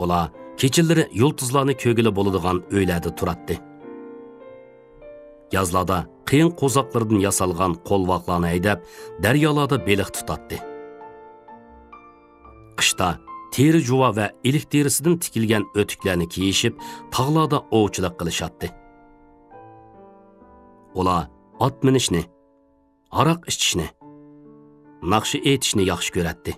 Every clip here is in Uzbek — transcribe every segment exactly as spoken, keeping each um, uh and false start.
Ola kechalari yulduzlarni ko'gili bo'ladigan uylarda turadi. Yazlarda qiyin qo'zoqlardan yasalgan qo'lvoqlarni haydab, daryolarda beliq tutadi. Qishda teri juva va ilik terisidan tikilgan o'tiklarni kiyishib, tog'larda ovchilik qilishadi. Ola ot minishni, aroq ichishni, naqshi etishni yaxshi ko'radi.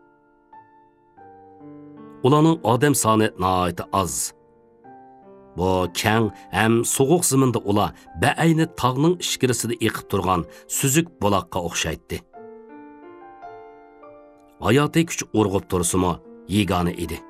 Ularning odam soni nihoyat oz. Bu keng ham so'g'uq zaminda ular ba'ayni tog'ning ichkarisida eqib turgan suzuk buloqqa o'xshaydi. Hayotiy kuch urg'ib tursimi, yegani edi.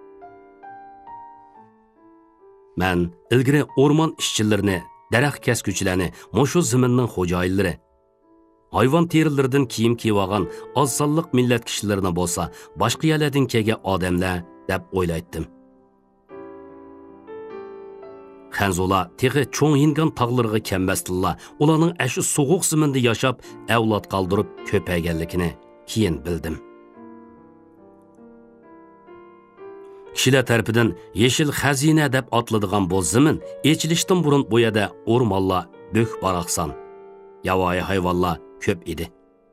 Men ilgari o'rmon ishchilarini, daraxt kesguvchilarni, mushu zaminning xo'jayinlari, hayvon terilaridan kiyim kiyib olgan oz sonliq millat kishilarini bo'lsa, boshqa yerlardan kelgan odamlar deb o'ylaydim. Xanzolar teği cho'ng ingan tog'larga kelmasdilar. Ularning ashu so'g'uq zaminda yashab, avlod qoldirib ko'payganligini keyin bildim. Kishilar tarafidan yeshil xazina deb atiladigan bu zamin echilishdan burun bu yerda o'rmonlar bo'k baraqsan, yovvoyi hayvonlar ko'p edi.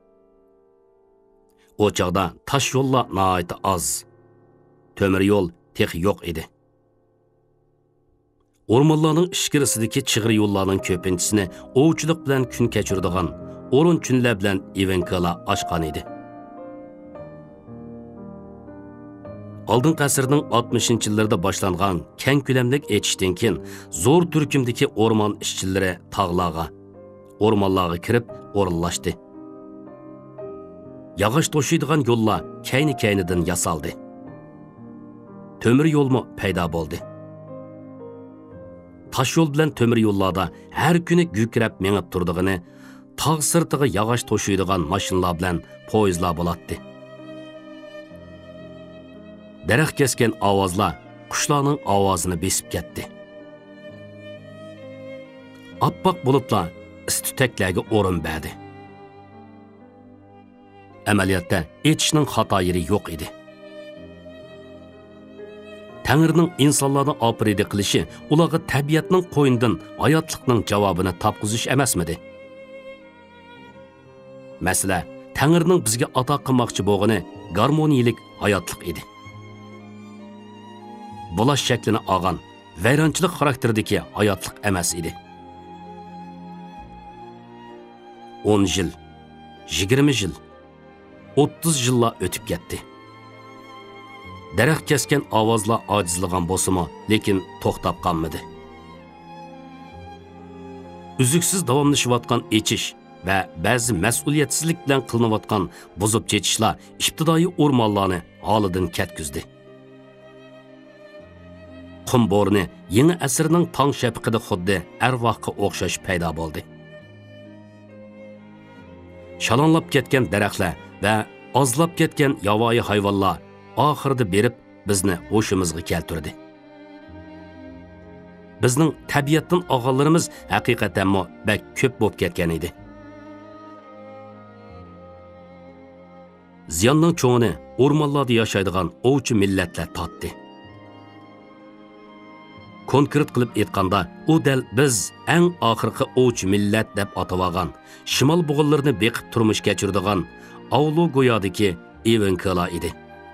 O chog'da tosh yo'llar nihoyat oz, temir yo'l tex yo'q edi. O'rmonlarning ichkarisidagi chig'ir yo'llarning ko'pinchisini ovchilik bilan kun kechiradigan o'rin kunlar bilan evenkalar ochgan edi. Oldingi asrning oltmishinchi yillarida boshlangan keng ko'lamlik etishdan keyin zo'r turkumdagi o'rmon ishchilari tog'larga, o'rmonlarga kirib o'rinlashdi. Yog'och to'shiydigan yo'llar kayni-kaynidan yasaldi. Temir yo'lmi paydo bo'ldi. Taş yo'l bilan temir yo'llarda har kuni gukrab mengib turdigini, tog' sirtiga yog'och to'shiydigan mashinalar bilan poyezdlar bo'ladi. Daraxt kesgan ovozlar qushlarning ovozini besib ketdi. Oppoq bulutlar istutaklarga o'rin berdi. Amaliyotda etishning xato yeri yo'q edi. Tangrining insonlarni opridi qilishi ularga tabiatning qo'yindan hayotlikning javobini topqizish emasmidi? Masala, Tangrining bizga ato qilmoqchi bo'lgani garmoniyalik hayotlik edi. Bulash shaklini olgan, vayronchilik xarakterdagi hayotlik emas edi. o'n yil, yigirma yil, o'ttiz yillar o'tib ketdi. Daraxt kesgan ovozlar ojizlagan bo'lsa-mu, lekin to'xtab qolmadi. Uzuksiz davomlashayotgan echish va ba'zi mas'uliyatsizlik bilan qilinayotgan buzib chetishlar ibtidoiy o'rmonlarni holidan ketkizdi. Qum bo'rni yangi asrning tong shafqida xuddi arvohga o'xshash paydo bo'ldi. Shalonlab ketgan daraxtlar va ozlab ketgan yovvoyi hayvonlar oxirida berib bizni o'shimizga keltirdi. Bizning tabiatdan og'alarimiz haqiqatan mo bak ko'p bo'lib ketgan edi. Ziyonning cho'ngini o'rmonlarda yashaydigan ovchi millatlar totdi. Konkret qilib aytganda, u dal biz eng oxirgi ovchi millat deb atavagan, shimol bug'unlarini beqib turmush kechiradigan Avlo go'yodagi evenkalar edi.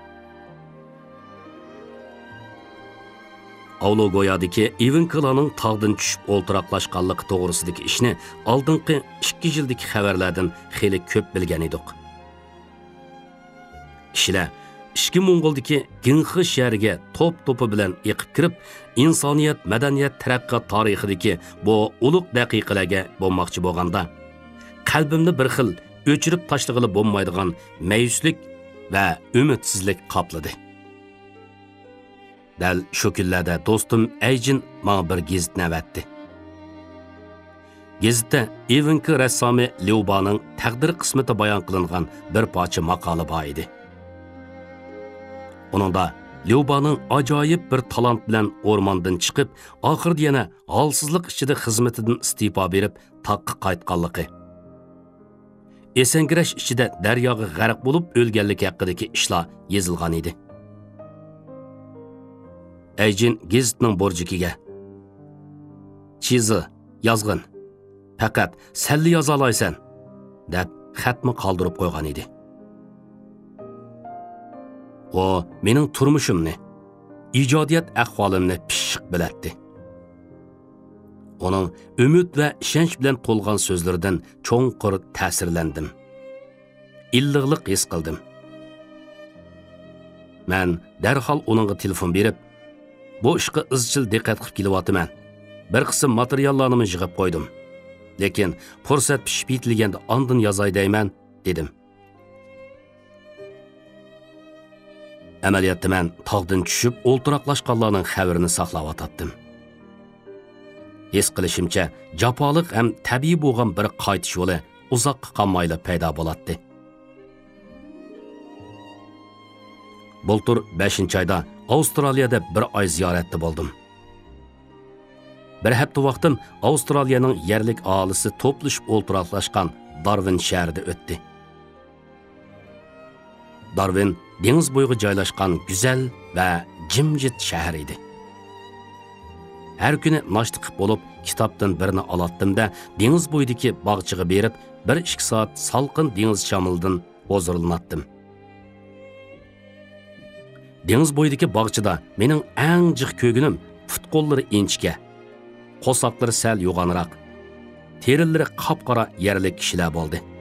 Avlo go'yodagi evenkalarning tog'dan tushib o'ltiraqlashganligi to'g'risidagi ishni oldingi ikki yildagi xabarlardan xeli ko'p bilgan edik. Kishilar Ishki Mongoldagi Ginxi shahriga top-to'pi bilan eqib kirib, insoniyat, madaniyat taraqqiyot tarixidagi bu ulug' daqiqalarga bo'lmoqchi bo'lganda, qalbimni bir xil o'chirib tashlag'ili bo'lmaydigan mayuslik va umidsizlik qopladi. Dal shu kunlarda do'stim Ayjin menga bir gazet navatdi. Gazetda Evenki rassomi Liubaning taqdir qismati bayon qilingan bir parcha maqola bor edi. Onunda Liubaning ajoyib bir talant bilan o'rmondan chiqib, oxirida yana holsizlik ichida xizmatidan istifa berib, taqqa qaytganligi. Esangirash ichida daryoga g'arq bo'lib o'lganligi haqidagi ishlar yozilgan edi. Ayjin gazetning burjikiga. Chizi, yozg'in. Faqat salli yoza olaysan, deb xatni qoldirib qo'ygan edi. O mening turmushimni, ijodiyat ahvolimni pishiq bilatdi. Onun umid va ishonch bilan to'lgan so'zlaridan cho'nqur ta'sirlandim. Illiqlik his qildim. Men darhol uningga telefon berib, bu ishga izchil diqqat qilib kelyapman. Bir qism materiallarni yig'ib qo'ydim. Lekin fursat pishib yetilganda ondan yozay deyman, dedim. Amaliyotda men tog'dan tushib, o'ltiraqlashganlarning xabarini saqlab o'tatdim. His qilishimcha, japoliq ham tabiiy bo'lgan bir qaytish yo'li uzoqqa qolmayli paydo bo'ladi. Bultur beshinchi oyda Avstraliyada bir oy ziyoratda bo'ldim. Bir hafta vaqtim Avstraliyaning yerlik aholisi to'plashib o'ltiraqlashgan Darwin shahrida o'tdi. Darwin dengiz bo'yiga joylashgan go'zal va jimjit shahar edi. Her kuni noshta bo'lib, kitobdan birini olatdim-da, dengiz bo'yidagi bog'chiga berib, bir ikki soat salqin dengiz shamilidan huzurlanatdim. Dengiz bo'yidagi bog'chida mening eng jiq ko'ginim put-qo'llari inchga, qo'soqlari sal yo'g'onroq, terilari qop-qora yerlik kishilar bo'ldi.